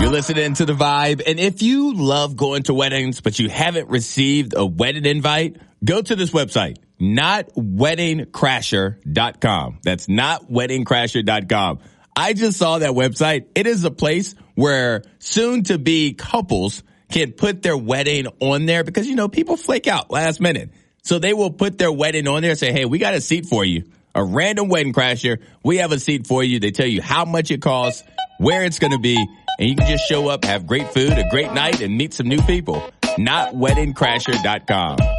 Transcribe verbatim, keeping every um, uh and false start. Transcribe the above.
You're listening to The Vibe. And if you love going to weddings, but you haven't received a wedding invite, go to this website, not wedding crasher dot com. That's not wedding crasher dot com. I just saw that website. It is a place where soon-to-be couples can put their wedding on there because, you know, people flake out last minute. So they will put their wedding on there and say, hey, we got a seat for you. A random wedding crasher. We have a seat for you. They tell you how much it costs, where it's going to be, and you can just show up, have great food, a great night, and meet some new people. Not wedding crasher dot com.